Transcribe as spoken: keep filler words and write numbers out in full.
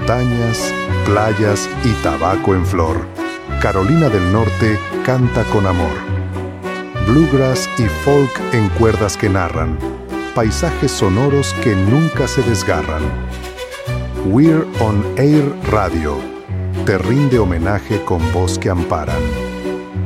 montañas, playas y tabaco en flor, Carolina del Norte canta con amor. Bluegrass y folk en cuerdas que narran, paisajes sonoros que nunca se desgarran. We're on Air Radio te rinde homenaje con voz que amparan.